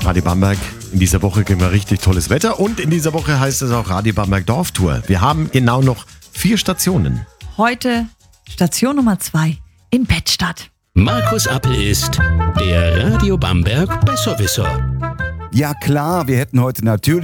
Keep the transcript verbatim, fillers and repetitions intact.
Radio Bamberg. In dieser Woche kriegen wir richtig tolles Wetter und in dieser Woche heißt es auch Radio Bamberg Dorftour. Wir haben genau noch vier Stationen. Heute Station Nummer zwei in Pettstadt. Markus Appel ist der Radio Bamberg Besserwisser. Ja klar, wir hätten heute natürlich